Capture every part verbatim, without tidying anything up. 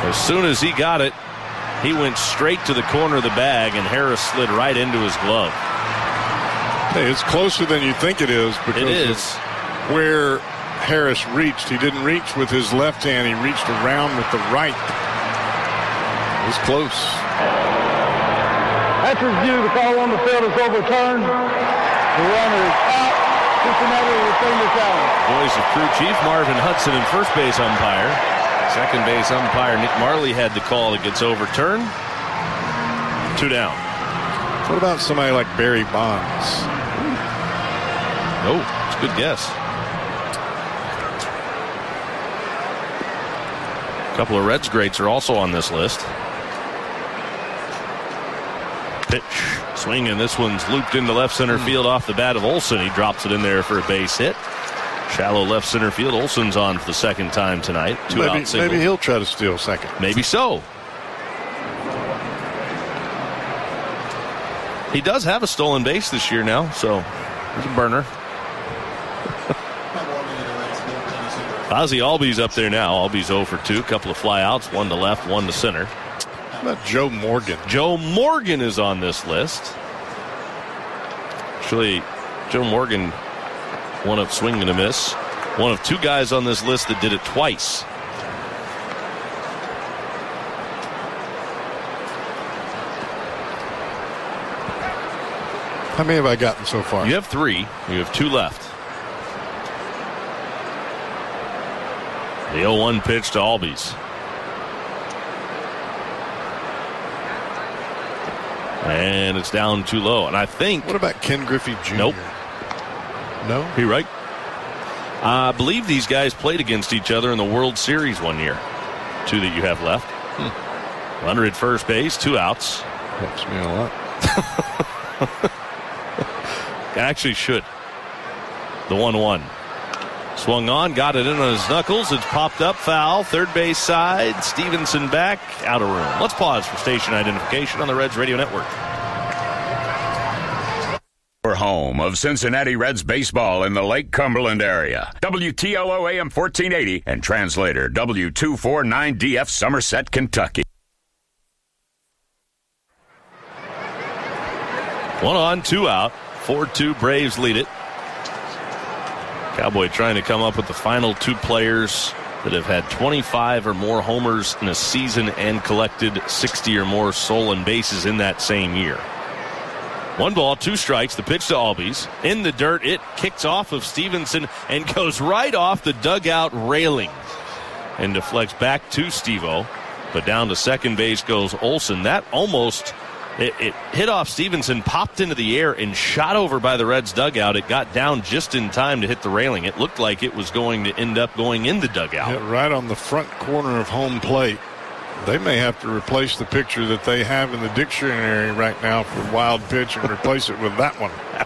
As soon as he got it, he went straight to the corner of the bag, and Harris slid right into his glove. Hey, it's closer than you think it is because it is. of where Harris reached. He didn't reach with his left hand. He reached around with the right. It was close. After review, the call on the field is overturned. The runner is out. Cincinnati will return the challenge. Voice of crew chief Marvin Hudson and first base umpire. Second base umpire Nick Marley had the call that gets overturned. Two down. What about somebody like Barry Bonds? Oh, it's a good guess. A couple of Reds greats are also on this list. Pitch, swinging. This one's looped into left center field off the bat of Olson. He drops it in there for a base hit. Shallow left center field. Olson's on for the second time tonight. Two maybe, out single. Maybe he'll try to steal second. Maybe so. He does have a stolen base this year now, so there's a burner. Ozzie Albies up there now. Albies oh for two. Couple of flyouts. One to left, one to center. How about Joe Morgan? Joe Morgan is on this list. Actually, Joe Morgan, one of swing and a miss. One of two guys on this list that did it twice. How many have I gotten so far? You have three. You have two left. The oh one pitch to Albies. And it's down too low. And I think... What about Ken Griffey Junior? Nope. No? You're right. I believe these guys played against each other in the World Series one year. Two that you have left. Hmm. Runner at first base, two outs. Helps me a lot. Actually should. The one one. Swung on, got it in on his knuckles. It's popped up, foul. Third base side. Stevenson back, out of room. Let's pause for station identification on the Reds Radio Network. Your home of Cincinnati Reds baseball in the Lake Cumberland area. W T L O A M fourteen eighty and translator W two forty-nine D F Somerset, Kentucky. One on, two out. four two Braves lead it. Cowboy trying to come up with the final two players that have had twenty-five or more homers in a season and collected sixty or more stolen bases in that same year. One ball, two strikes. The pitch to Albies. In the dirt, it kicks off of Stevenson and goes right off the dugout railing and deflects back to Steve-O. But down to second base goes Olson. That almost... It, it hit off Stevenson, popped into the air, and shot over by the Reds dugout. It got down just in time to hit the railing. It looked like it was going to end up going in the dugout. Hit right on the front corner of home plate. They may have to replace the picture that they have in the dictionary right now for wild pitch and replace it with that one. That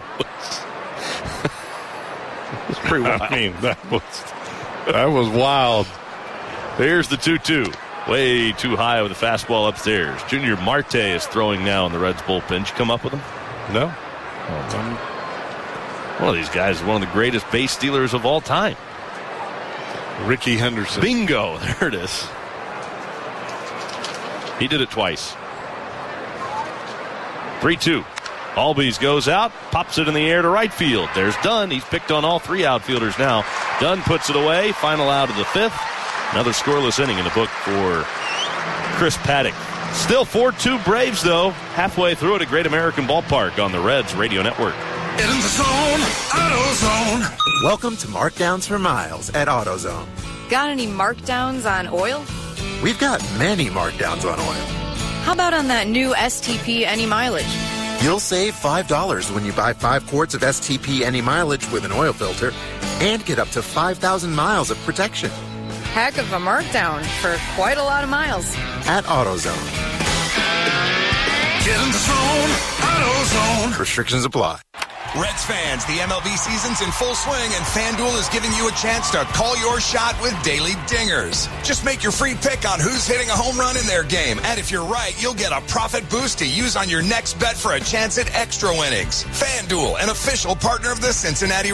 was, was pretty wild. I mean, that was, that was wild. Here's the two two. Way too high with the fastball upstairs. Junior Marte is throwing now in the Reds bullpen. Did you come up with him? No. Oh, one of these guys is one of the greatest base stealers of all time. Ricky Henderson. Bingo. There it is. He did it twice. three two. Albies goes out, pops it in the air to right field. There's Dunn. He's picked on all three outfielders now. Dunn puts it away. Final out of the fifth. Another scoreless inning in the book for Chris Paddock. Still four two Braves, though. Halfway through at a Great American Ballpark on the Reds Radio Network. In the zone, AutoZone. Welcome to Markdowns for Miles at AutoZone. Got any markdowns on oil? We've got many markdowns on oil. How about on that new S T P Any Mileage? You'll save five dollars when you buy five quarts of S T P Any Mileage with an oil filter and get up to five thousand miles of protection. Heck of a markdown for quite a lot of miles. At AutoZone. Get in the zone, AutoZone. Restrictions apply. Reds fans, the M L B season's in full swing, and FanDuel is giving you a chance to call your shot with daily dingers. Just make your free pick on who's hitting a home run in their game, and if you're right, you'll get a profit boost to use on your next bet for a chance at extra winnings. FanDuel, an official partner of the Cincinnati